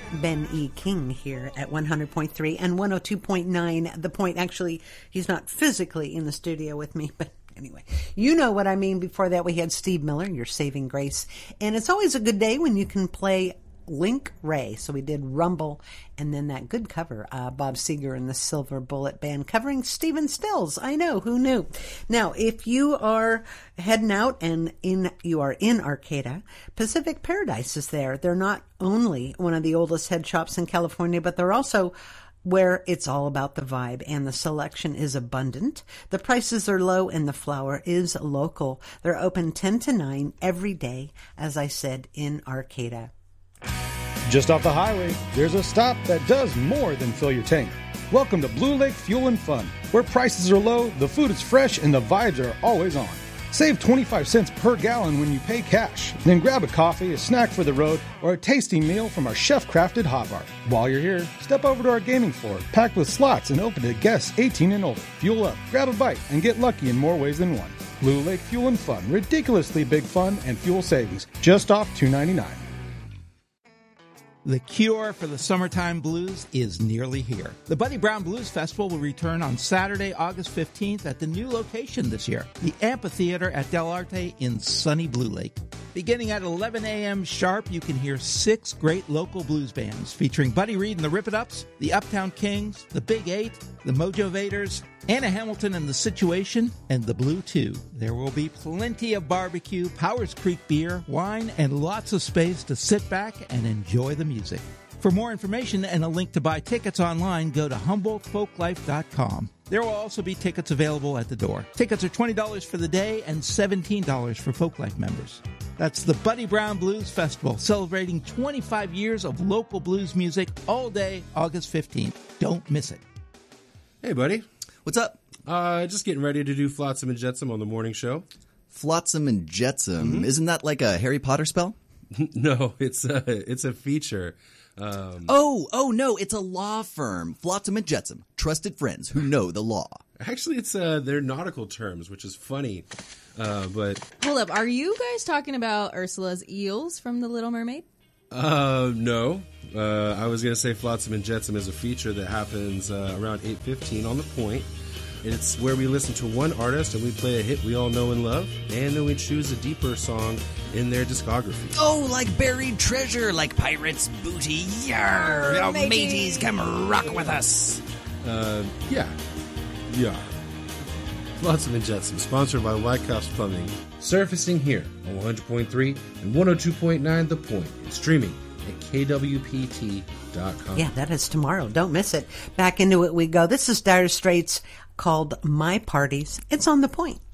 Ben E. King here at 100.3 and 102.9 The Point. Actually, he's not physically in the studio with me, but anyway, you know what I mean. Before that, we had Steve Miller, Your Saving Grace. And it's always a good day when you can play Link Ray. So we did Rumble, and then that good cover, Bob Seger and the Silver Bullet Band covering Stephen Stills. I know, who knew? Now, if you are heading out and you are in Arcata, Pacific Paradise is there. They're not only one of the oldest head shops in California, but they're also where it's all about the vibe, and the selection is abundant. The prices are low, and the flour is local. They're open 10 to 9 every day, as I said, in Arcata. Just off the highway, there's a stop that does more than fill your tank. Welcome to Blue Lake Fuel and Fun, where prices are low, the food is fresh, and the vibes are always on. Save 25 cents per gallon when you pay cash. Then grab a coffee, a snack for the road, or a tasty meal from our chef-crafted hot bar. While you're here, step over to our gaming floor, packed with slots and open to guests 18 and older. Fuel up, grab a bite, and get lucky in more ways than one. Blue Lake Fuel and Fun, ridiculously big fun and fuel savings, just off $2.99. The cure for the summertime blues is nearly here. The Buddy Brown Blues Festival will return on Saturday, August 15th at the new location this year, the Amphitheater at Del Arte in sunny Blue Lake. Beginning at 11 a.m. sharp, you can hear 6 great local blues bands featuring Buddy Reed and the Rip-It-Ups, the Uptown Kings, the Big 8, the Mojo Vaders, Anna Hamilton and the Situation, and the Blue 2. There will be plenty of barbecue, Powers Creek beer, wine, and lots of space to sit back and enjoy the music. For more information and a link to buy tickets online, go to HumboldtFolkLife.com. There will also be tickets available at the door. Tickets are $20 for the day and $17 for Folklife members. That's the Buddy Brown Blues Festival, celebrating 25 years of local blues music all day, August 15th. Don't miss it. Hey, buddy. What's up? Just getting ready to do Flotsam and Jetsam on the morning show. Flotsam and Jetsam. Mm-hmm. Isn't that like a Harry Potter spell? No, it's a feature. Oh, no, it's a law firm. Flotsam and Jetsam. Trusted friends who know the law. Actually, it's their nautical terms, which is funny. But hold up, are you guys talking about Ursula's eels from The Little Mermaid? No. I was going to say Flotsam and Jetsam is a feature that happens around 8:15 on The Point. And it's where we listen to one artist and we play a hit we all know and love, and then we choose a deeper song in their discography. Oh, like buried treasure, like pirates' booty. Yarr! Oh, mateys, come rock with us. Yeah. Flotsam and Jetsam, sponsored by Wyckoff's Plumbing. Surfacing here on 100.3 and 102.9 The Point. And streaming at kwpt.com. Yeah, that is tomorrow. Don't miss it. Back into it we go. This is Dire Straits, called My Parties. It's on The Point.